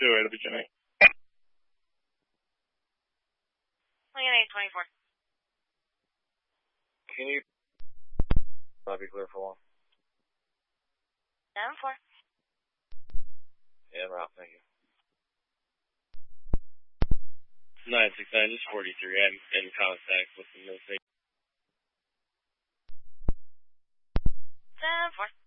208 Virginia. Leon 824. Can you... I'll be clear for 1. 7-4. Yeah, route, thank you. 969, just 43. I'm in contact with the no 7-4.